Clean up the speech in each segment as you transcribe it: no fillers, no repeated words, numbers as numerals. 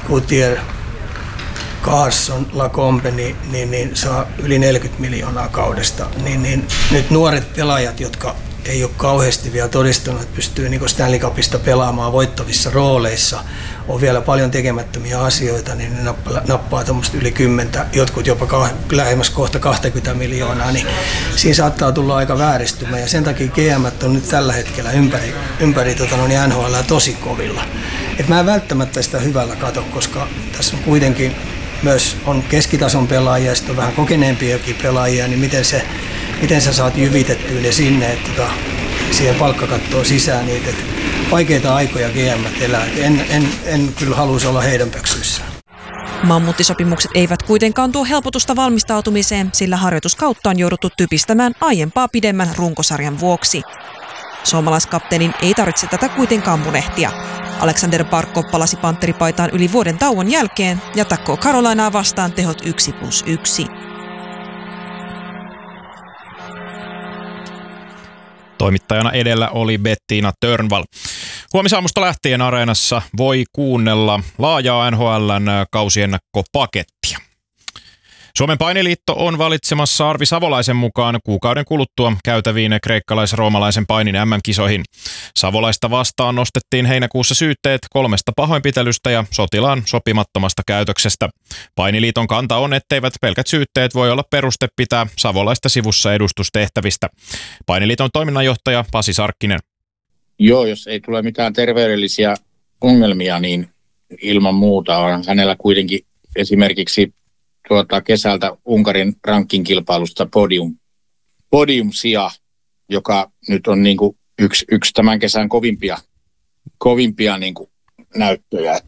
Goodyear, Carson, Lacombe, niin saa yli 40 miljoonaa kaudesta. Niin nyt nuoret pelaajat, jotka ei ole kauheasti vielä todistanut, että pystyy niin Stanley Cupista pelaamaan voittavissa rooleissa, on vielä paljon tekemättömiä asioita, niin ne nappaa tuommoista yli 10, jotkut jopa lähemmäs kohta 20 miljoonaa, niin siinä saattaa tulla aika vääristymä, ja sen takia GM on nyt tällä hetkellä ympäri NHL tosi kovilla. Et mä en välttämättä sitä hyvällä kato, koska tässä on kuitenkin myös on keskitason pelaajia ja sitten on vähän kokeneempiakin pelaajia, niin miten sä saat jyvitettyä ne sinne, että siihen palkkakattoon sisään niitä. Vaikeita aikoja GM elää. En kyllä haluaisi olla heidän pöksyissään. Mammuttisopimukset eivät kuitenkaan tuo helpotusta valmistautumiseen, sillä harjoituskautta on jouduttu typistämään aiempaa pidemmän runkosarjan vuoksi. Suomalaiskapteenin ei tarvitse tätä kuitenkaan murehtia. Alexander Barkov palasi pantteripaitaan yli vuoden tauon jälkeen ja takkoo Carolinaa vastaan tehot 1+1. Toimittajana edellä oli Bettina Törnvall. Huomisaamusta lähtien Areenassa voi kuunnella laajaa NHL:n kausiennakkopakettia. Suomen painiliitto on valitsemassa Arvi Savolaisen mukaan kuukauden kuluttua käytäviin kreikkalais-roomalaisen painin MM-kisoihin. Savolaista vastaan nostettiin heinäkuussa syytteet 3 pahoinpitelystä ja sotilaan sopimattomasta käytöksestä. Painiliiton kanta on, etteivät pelkät syytteet voi olla peruste pitää Savolaista sivussa edustustehtävistä. Painiliiton toiminnanjohtaja Pasi Sarkkinen. Joo, jos ei tule mitään terveydellisiä ongelmia, niin ilman muuta on hänellä kuitenkin esimerkiksi kesältä Unkarin ranking-kilpailusta podium-sija, joka nyt on niin kuin yksi tämän kesän kovimpia niin kuin näyttöjä.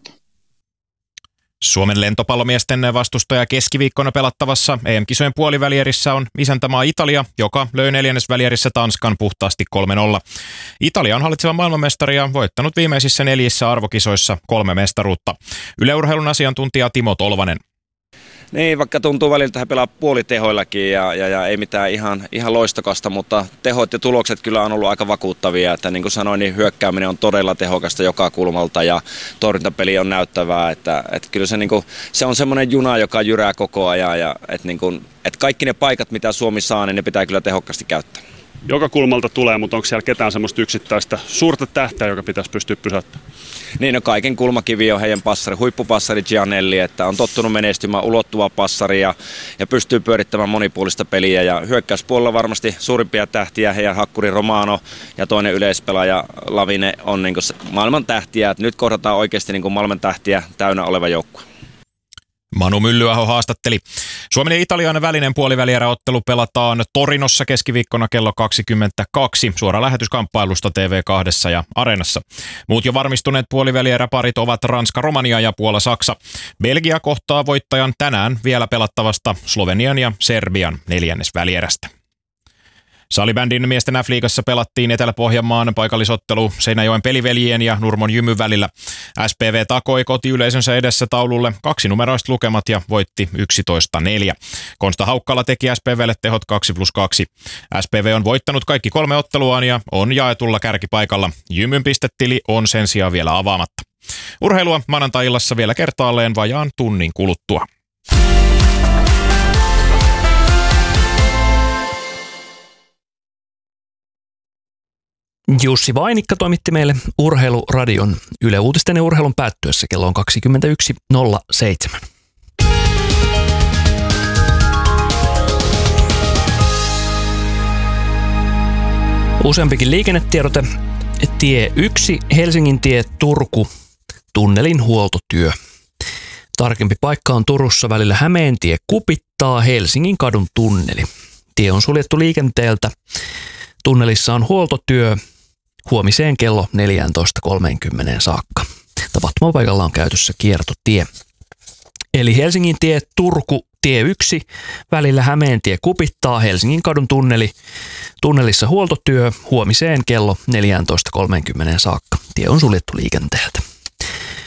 Suomen lentopallomiesten vastustaja keskiviikkona pelattavassa EM-kisojen puolivälierissä on isäntämaa Italia, joka löi 4. välierissä Tanskan puhtaasti 3-0. Italia on hallitseva maailmanmestari ja voittanut viimeisissä 4 arvokisoissa 3 mestaruutta. Yle Urheilun asiantuntija Timo Tolvanen. Niin, vaikka tuntuu välillä, että he pelaa puolitehoillakin ja ei mitään ihan loistokasta, mutta tehot ja tulokset kyllä on ollut aika vakuuttavia. Että niin kuin sanoin, niin hyökkääminen on todella tehokasta joka kulmalta ja torjuntapeli on näyttävää. Että kyllä se on semmoinen juna, joka jyrää koko ajan ja että kaikki ne paikat, mitä Suomi saa, niin ne pitää kyllä tehokkaasti käyttää. Joka kulmalta tulee, mutta onko siellä ketään semmoista yksittäistä suurta tähteä, joka pitäisi pystyä pysäyttämään? Niin, no kaiken kulmakivi on heidän passari, huippupassari Gianelli, että on tottunut menestymään ulottuva passari ja pystyy pyörittämään monipuolista peliä. Ja hyökkäyspuolella varmasti suurimpia tähtiä heidän hakkuri Romano ja toinen yleispelaaja Lavine on niin kuin maailman tähtiä. Nyt kohdataan oikeasti niin kuin maailman tähtiä täynnä oleva joukkue. Manu Myllyaho haastatteli. Suomen ja Italian välinen puolivälieräottelu pelataan Torinossa keskiviikkona kello 22. Suora lähetyskamppailusta TV2 ja Areenassa. Muut jo varmistuneet puolivälieräparit ovat Ranska, Romania ja Puola, Saksa. Belgia kohtaa voittajan tänään vielä pelattavasta Slovenian ja Serbian 4. välierästä. Salibändin miesten F-liigassa pelattiin Etelä-Pohjanmaan paikallisottelu Seinäjoen peliveljien ja Nurmon Jymy välillä. SPV takoi kotiyleisönsä edessä taululle 2-numeroiset lukemat ja voitti 11-4. Konsta Haukkala teki SPVlle tehot 2+2. SPV on voittanut kaikki 3 otteluaan ja on jaetulla kärkipaikalla. Jymyn pistetili on sen sijaan vielä avaamatta. Urheilua maanantai-illassa vielä kertaalleen vajaan tunnin kuluttua. Jussi Vainikka toimitti meille Urheiluradion Yle Uutisten ja urheilun päättyessä kello on 21.07. Useampikin liikennetiedote. Tie 1, Helsingin tie Turku, tunnelin huoltotyö. Tarkempi paikka on Turussa välillä Hämeentie Kupittaa, Helsingin kadun tunneli. Tie on suljettu liikenteeltä. Tunnelissa on huoltotyö huomiseen kello 14.30 saakka. Tapahtumapaikalla on käytössä kiertotie. Eli Helsingin tie Turku, tie 1, välillä Hämeentie Kupittaa, Helsingin kadun tunneli. Tunnelissa huoltotyö huomiseen kello 14.30 saakka. Tie on suljettu liikenteeltä.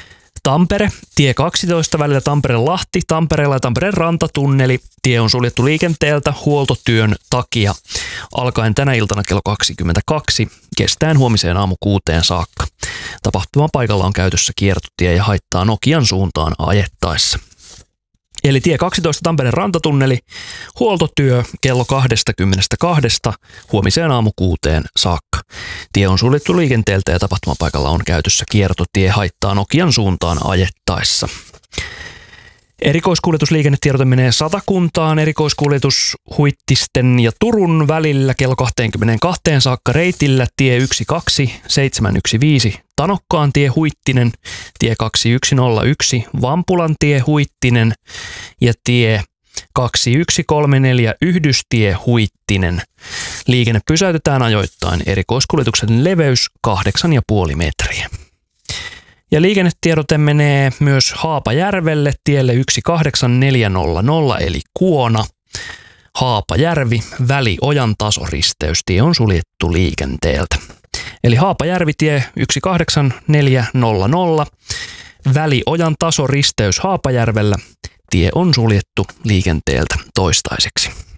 Tampere, tie 12 välillä Tampere-Lahti, Tampereella ja Tampereen rantatunneli. Tie on suljettu liikenteeltä huoltotyön takia alkaen tänä iltana kello 22, kestäen huomiseen aamu 6 saakka. Tapahtuman paikalla on käytössä kiertotie ja haittaa Nokian suuntaan ajettaessa. Eli tie 12 Tampereen rantatunneli, huoltotyö kello 22 huomiseen aamu 6 saakka. Tie on suljettu liikenteeltä ja tapahtumapaikalla on käytössä kiertotie, haittaa Nokian suuntaan ajettaessa. Erikoiskuljetusliikennetiedote menee Satakuntaan. Erikoiskuljetus Huittisten ja Turun välillä kello 22 saakka reitillä tie 12715 Tanokkaan tie Huittinen, tie 2101 Vampulan tie Huittinen ja tie 2134 Yhdystie Huittinen. Liikenne pysäytetään ajoittain. Erikoiskuljetuksen leveys 8,5 metriä. Ja liikennetiedote menee myös Haapajärvelle tielle 18400 eli Kuona. Haapajärvi, väli Ojan tasoristeystie on suljettu liikenteeltä. Eli Haapajärvi tie 18400, väli Ojan tasoristeys Haapajärvellä, tie on suljettu liikenteeltä toistaiseksi.